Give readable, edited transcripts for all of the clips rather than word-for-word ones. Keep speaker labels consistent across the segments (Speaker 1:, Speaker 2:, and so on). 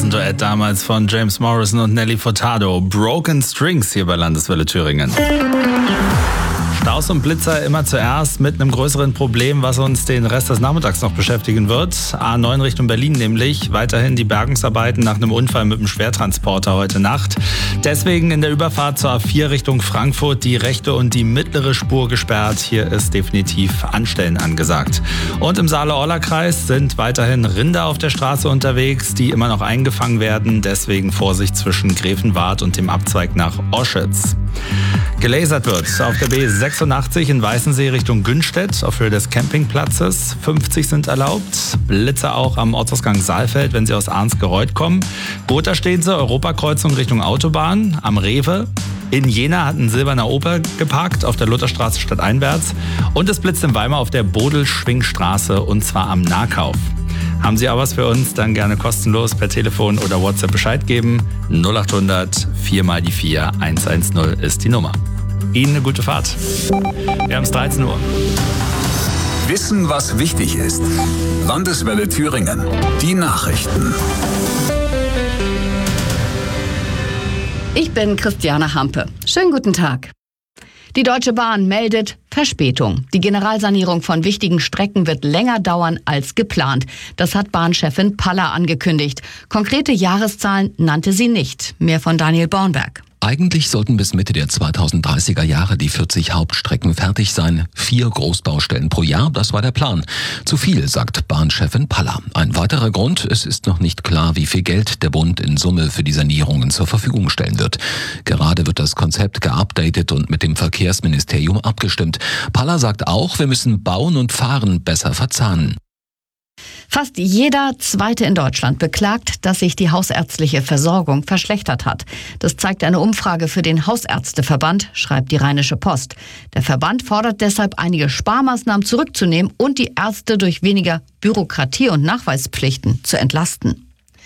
Speaker 1: Duett damals von James Morrison und Nelly Furtado. Broken Strings hier bei Landeswelle Thüringen. Staus und Blitzer immer zuerst mit einem größeren Problem, was uns den Rest des Nachmittags noch beschäftigen wird. A9 Richtung Berlin nämlich. Weiterhin die Bergungsarbeiten nach einem Unfall mit einem Schwertransporter heute Nacht. Deswegen in der Überfahrt zur A4 Richtung Frankfurt die rechte und die mittlere Spur gesperrt. Hier ist definitiv Anstellen angesagt. Und im Saale-Orla-Kreis sind weiterhin Rinder auf der Straße unterwegs, die immer noch eingefangen werden. Deswegen Vorsicht zwischen Gräfenwart und dem Abzweig nach Oschütz. Gelasert wird auf der B86 in Weißensee Richtung Günstedt auf Höhe des Campingplatzes. 50 sind erlaubt. Blitzer auch am Ortsausgang Saalfeld, wenn Sie aus Arnsgereuth kommen. Gotha stehen Sie, Europakreuzung Richtung Autobahn am Rewe. In Jena hat ein silberner Opel geparkt auf der Lutherstraße stadteinwärts. Und es blitzt in Weimar auf der Bodelschwingstraße und zwar am Nahkauf. Haben Sie auch was für uns, dann gerne kostenlos per Telefon oder WhatsApp Bescheid geben. 0800 4 mal die 4 110 ist die Nummer. Ihnen eine gute Fahrt. Wir haben es 13 Uhr.
Speaker 2: Wissen, was wichtig ist. Landeswelle Thüringen. Die Nachrichten.
Speaker 3: Ich bin Christiane Hampe. Schönen guten Tag. Die Deutsche Bahn meldet Verspätung. Die Generalsanierung von wichtigen Strecken wird länger dauern als geplant. Das hat Bahnchefin Paller angekündigt. Konkrete Jahreszahlen nannte sie nicht. Mehr von Daniel Bornberg.
Speaker 4: Eigentlich sollten bis Mitte der 2030er Jahre die 40 Hauptstrecken fertig sein. 4 Großbaustellen pro Jahr, das war der Plan. Zu viel, sagt Bahnchefin Paller. Ein weiterer Grund, es ist noch nicht klar, wie viel Geld der Bund in Summe für die Sanierungen zur Verfügung stellen wird. Gerade wird das Konzept geupdatet und mit dem Verkehrsministerium abgestimmt. Paller sagt auch, wir müssen Bauen und Fahren besser verzahnen.
Speaker 3: Fast jeder Zweite in Deutschland beklagt, dass sich die hausärztliche Versorgung verschlechtert hat. Das zeigt eine Umfrage für den Hausärzteverband, schreibt die Rheinische Post. Der Verband fordert deshalb, einige Sparmaßnahmen zurückzunehmen und die Ärzte durch weniger Bürokratie und Nachweispflichten zu entlasten.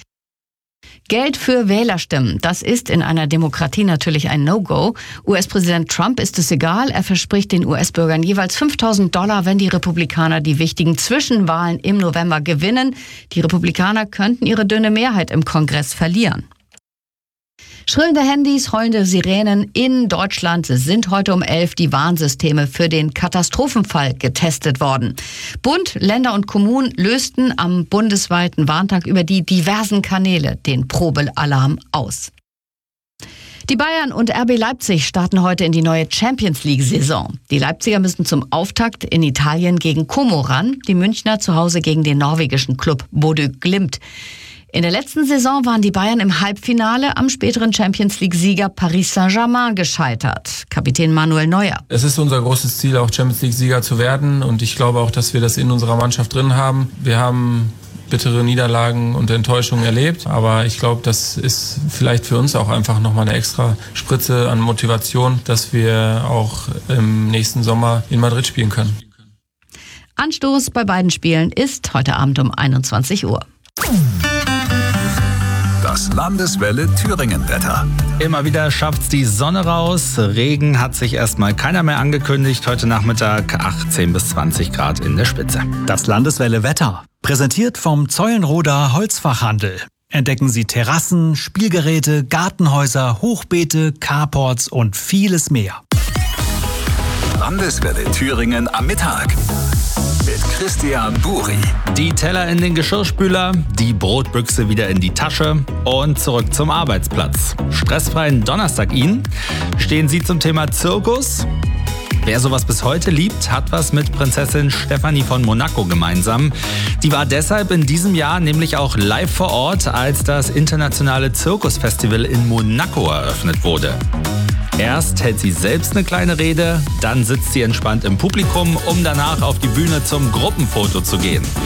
Speaker 3: Geld für Wählerstimmen, das ist in einer Demokratie natürlich ein No-Go. US-Präsident Trump ist es egal. Er verspricht den US-Bürgern jeweils $5.000, wenn die Republikaner die wichtigen Zwischenwahlen im November gewinnen. Die Republikaner könnten ihre dünne Mehrheit im Kongress verlieren. Schrillende Handys, heulende Sirenen. In Deutschland sind heute um 11 die Warnsysteme für den Katastrophenfall getestet worden. Bund, Länder und Kommunen lösten am bundesweiten Warntag über die diversen Kanäle den Probealarm aus. Die Bayern und RB Leipzig starten heute in die neue Champions-League-Saison. Die Leipziger müssen zum Auftakt in Italien gegen Como ran, die Münchner zu Hause gegen den norwegischen Klub Bodø Glimt. In der letzten Saison waren die Bayern im Halbfinale am späteren Champions-League-Sieger Paris Saint-Germain gescheitert. Kapitän Manuel Neuer.
Speaker 5: Es ist unser großes Ziel, auch Champions-League-Sieger zu werden. Und ich glaube auch, dass wir das in unserer Mannschaft drin haben. Wir haben bittere Niederlagen und Enttäuschungen erlebt. Aber ich glaube, das ist vielleicht für uns auch einfach nochmal eine extra Spritze an Motivation, dass wir auch im nächsten Sommer in Madrid spielen können.
Speaker 3: Anstoß bei beiden Spielen ist heute Abend um 21 Uhr.
Speaker 2: Das Landeswelle Thüringen-Wetter.
Speaker 1: Immer wieder schafft's die Sonne raus. Regen hat sich erstmal keiner mehr angekündigt. Heute Nachmittag 18 bis 20 Grad in der Spitze.
Speaker 6: Das Landeswelle Wetter. Präsentiert vom Zeulenroder Holzfachhandel. Entdecken Sie Terrassen, Spielgeräte, Gartenhäuser, Hochbeete, Carports und vieles mehr.
Speaker 2: Landeswelle Thüringen am Mittag. Mit Christian Buri.
Speaker 1: Die Teller in den Geschirrspüler, die Brotbüchse wieder in die Tasche und zurück zum Arbeitsplatz. Stressfreien Donnerstag Ihnen. Stehen Sie zum Thema Zirkus? Wer sowas bis heute liebt, hat was mit Prinzessin Stefanie von Monaco gemeinsam. Die war deshalb in diesem Jahr nämlich auch live vor Ort, als das internationale Zirkusfestival in Monaco eröffnet wurde. Erst hält sie selbst eine kleine Rede, dann sitzt sie entspannt im Publikum, um danach auf die Bühne zum Gruppenfoto zu gehen.